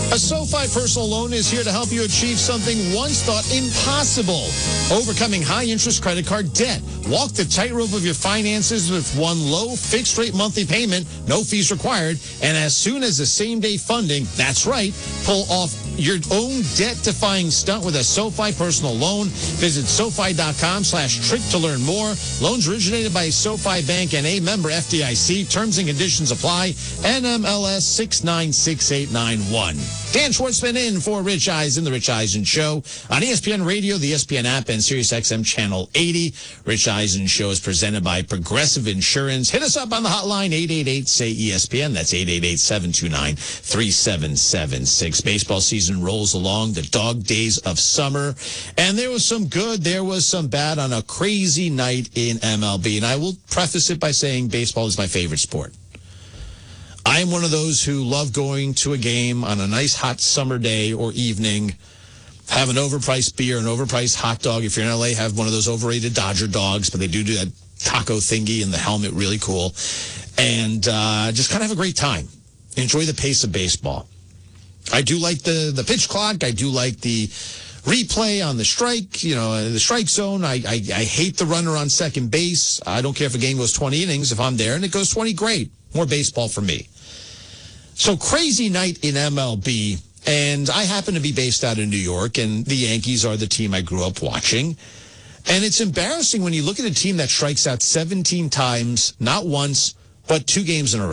A SoFi personal loan is here to help you achieve something once thought impossible. Overcoming high-interest credit card debt. Walk the tightrope of your finances with one low fixed-rate monthly payment, no fees required, and as soon as the same-day funding, that's right, pull off your own debt-defying stunt with a SoFi personal loan. Visit SoFi.com/trick to learn more. Loans originated by SoFi Bank and a member FDIC. Terms and conditions apply. NMLS 696891. Dan Schwartzman in for Rich Eisen, The Rich Eisen Show on ESPN Radio, the ESPN app, and SiriusXM Channel 80. Rich Eisen Show is presented by Progressive Insurance. Hit us up on the hotline, 888-SAY-ESPN. That's 888-729-3776. Baseball season rolls along, the dog days of summer, and there was some good, there was some bad on a crazy night in MLB. And I will preface it by saying baseball is my favorite sport. I am one of those who love going to a game on a nice hot summer day or evening, have an overpriced beer, an overpriced hot dog. If you're in LA, have one of those overrated Dodger dogs, but they do that taco thingy and the helmet, really cool. And just kind of have a great time. Enjoy the pace of baseball. I do like the pitch clock. I do like the replay on the strike, the strike zone. I hate the runner on second base. I don't care if a game goes 20 innings. If I'm there and it goes 20, great. More baseball for me. So crazy night in MLB, and I happen to be based out in New York, and the Yankees are the team I grew up watching. And it's embarrassing when you look at a team that strikes out 17 times, not once, but 2 games in a row.